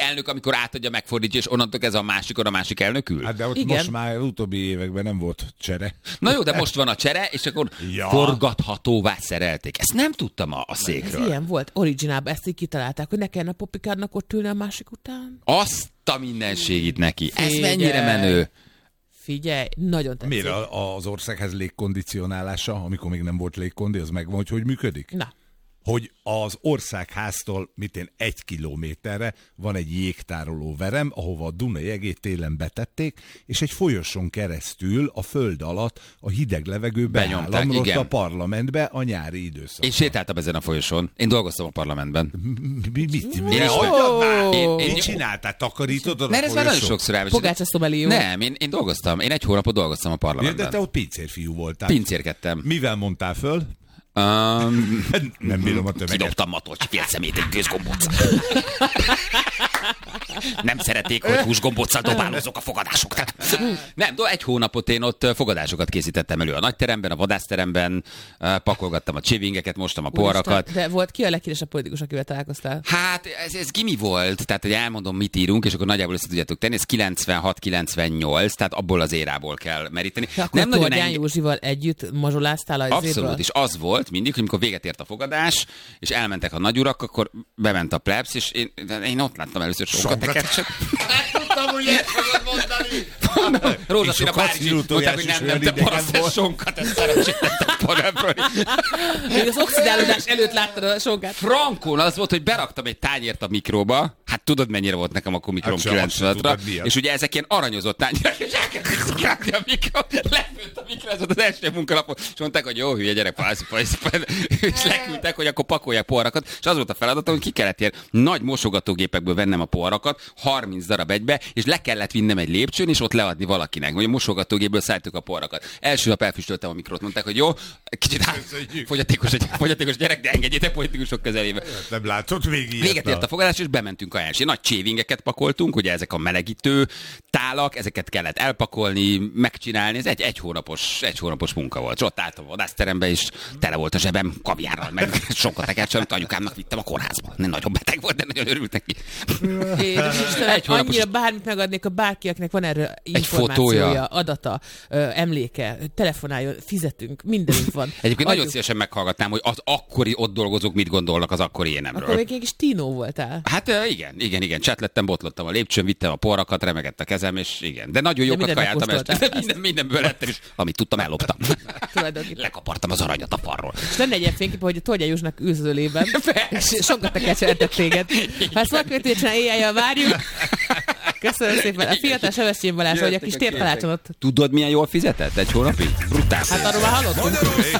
elnök, amikor átadja, megfordítja, és onnantól ez a másik elnök ül? Hát de ott Igen. most már utóbbi években nem volt csere. Na jó, de most van a csere, és akkor forgathatóvá szerelték. Ezt nem tudtam a Ez székről. ilyen volt. Originálban ezt így kitalálták, hogy ne kellene a popikádnak ott ülni a másik után. Azt a mindenségit neki. Ez Figyelj. mennyire menő. Figyelj, nagyon tetszik. Miért az országház légkondicionálása, amikor még nem volt légkondi, az megvan, hogy működik? Na, Hogy az országháztól 1 kilométerre van egy jégtároló verem, ahova a Duna jegét télen betették, és egy folyosón keresztül a föld alatt a hideg levegő Benyomták, beállamlott igen. a parlamentbe a nyári időszakban. Én sétáltam ezen a folyosón. Én dolgoztam a parlamentben. Mit csináltál? Takarítod? Mert ez már nagyon sokszor elmesélt. Pogácsa Szomelió. Nem, én dolgoztam. Én 1 hónapot dolgoztam a De parlamentben. te ott pincérfiú voltál. Pincérkedtem. Mivel mondtál föl? Nem bírom a tömeget. Kidobtam Matolcsi félszemét egy gőzgombóc. Nem szerették, hogy húsgombóccal dobálózok a fogadásoknak. Nem, 1 hónapot én ott fogadásokat készítettem elő a nagyteremben, a vadászteremben, pakolgattam a csivingeket, mostam a poharakat. De volt ki a leghíresebb politikus, akivel találkoztál? Hát ez gimi volt, tehát hogy elmondom, mit írunk, és akkor nagyjából össze tudjátok tenni, ez 96-98, tehát abból az érából kell meríteni. De akkor Tordján Józsival együtt mazsoláztál az Abszolút, és az volt mindig, hogy amikor véget ért a fogadás, és elmentek a nagyurak, akkor bement a plebsz, és én ott láttam először sokat tekercset. Tudtam, hogy ezt fogod mondani. Rózsaszín a Párizsi, mondták, hogy nem, te paraszt sonkat, ezt szerencséttettem parabról. Még az oxidálódás előtt láttad a sonkát. Frankon az volt, hogy beraktam egy tányért a mikróba, hát tudod, mennyire volt nekem akkor mikrom 96-ra, és ugye ezek ilyen aranyozott tányérek, és elkezdtek kirágni a mikro, lefőtt a mikro, ez volt az első munkalapon, és mondták, hogy jó, hülye gyerek, és leküldtek, hogy akkor pakolják poharakat, és az volt a feladatom, hogy ki kellett ilyen nagy mosogatógépekből vennem a poharakat, 30 darab egybe, és le kellett vinnem egy lépcsőn, és ott leadni valakinek, vagy a mosogatógépből szálltuk a poharakat. Első nap elfüstöltem a mikrot, mondták, hogy jó, kicsit fogyatékos gyerek, de engedjétek politikusok közelébe. Nem látszott végig. Véget ért a fogadás, és bementünk a első. Nagy csévingeket pakoltunk, ugye ezek a melegítő tálak, ezeket kellett elpakolni, megcsinálni. Ez egy hónapos munka volt. És ott álltam a vadászterembe, és tele volt a zsebem kaviárral, meg sokat tekercselt, anyukámnak vittem a kórházba. Nem nagyon beteg volt, de nagyon örült neki. Annyira bármit megadnék a bárkiaknek, van erről információja, fotója. Adata, emléke, telefonáljon, fizetünk, mindenünk van. Egyébként nagyon szívesen meghallgatnám, hogy az akkori ott dolgozók mit gondolnak az akkori énemről. Akkor még egy kis Tino voltál. Hát igen, csetlettem, botlottam a lépcsőn, vittem a poharakat, remegett a kezem, és igen. De nagyon jókat kajáltam este. Mindenből lettem, és amit tudtam, elloptam. Lekapartam az aranyat a falról. És lenne egy ilyen fénykép, hogy a Tordján Józsnak űzölében, és sokat tekercseltek téged. Ha ezt valaki éjjel várjuk. Köszönöm szépen. A fiatal Sebestyén Balázs, hogy a kis térkalácson ott. Tudod, milyen jól fizetett? 1 hónapig? Brutális. Hát arról már hallottunk.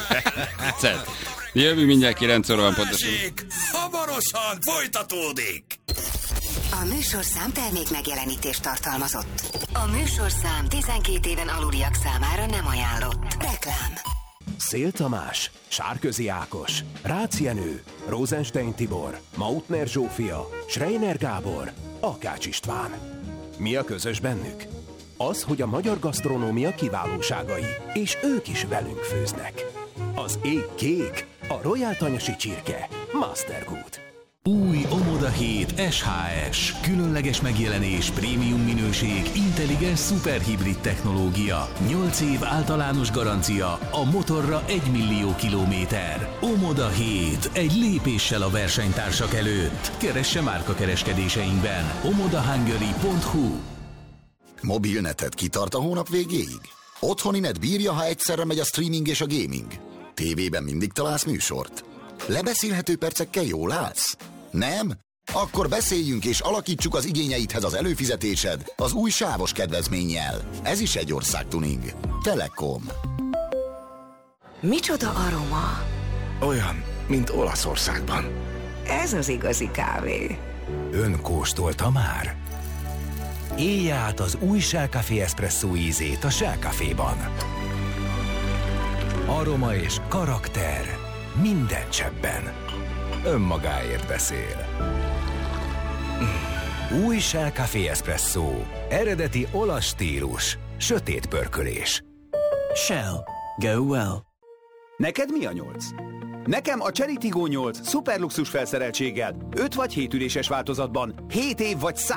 Jövünk mindjárt 9 óra van pontosan. Hamarosan folytatódik! A műsorszám termék megjelenítést tartalmazott. A műsorszám 12 éven aluliak számára nem ajánlott. Reklám. Szél Tamás, Sárközi Ákos, Rácz Jenő, Rosenstein Tibor, Mautner Zsófia, Schreiner Gábor, Akács István. Mi a közös bennük? Az, hogy a magyar gasztronómia kiválóságai, és ők is velünk főznek. Az ég kék, a Royal Tanyasi csirke, Mastergood. Új Omoda 7 SHS. Különleges megjelenés, prémium minőség, intelligens szuperhibrid technológia. 8 év általános garancia, a motorra 1 millió kilométer. Omoda 7. Egy lépéssel a versenytársak előtt. Keresse márkakereskedéseinkben. omodahungary.hu. Mobilneted kitart a hónap végéig? Otthoni net bírja, ha egyszerre megy a streaming és a gaming? Tévében mindig találsz műsort? Lebeszélhető percekkel jól állsz? Nem? Akkor beszéljünk és alakítsuk az igényeidhez az előfizetésed az új sávos kedvezménnyel. Ez is egy országtuning. Telekom. Micsoda aroma? Olyan, mint Olaszországban. Ez az igazi kávé. Ön kóstolta már? Élje át az új Shell Café Espresso ízét a Shell Caféban. Aroma és karakter minden cseppben. Önmagáért beszél. Új Shell Café Espresso. Eredeti olasz stílus. Sötét pörkölés. Shell. Go well. Neked mi a 8? Nekem a Cherry Tiggo 8 szuperluxus felszereltséggel, 5 vagy 7 üléses változatban, 7 év vagy 100